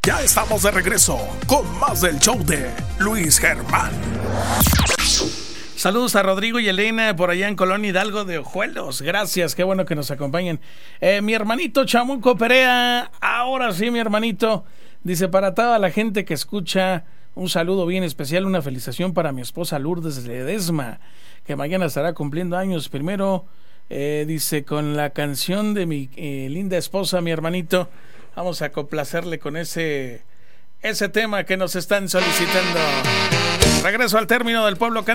Ya estamos de regreso con más del show de Luis Germán. Saludos a Rodrigo y Elena por allá en Colonia Hidalgo de Ojuelos. Gracias, qué bueno que nos acompañen. Mi hermanito Chamuco Perea, ahora sí, mi hermanito, dice: para toda la gente que escucha, un saludo bien especial, una felicitación para mi esposa Lourdes Ledesma, que mañana estará cumpliendo años. Primero, dice, con la canción de mi linda esposa, mi hermanito, vamos a complacerle con ese tema que nos están solicitando. Regreso al término del pueblo.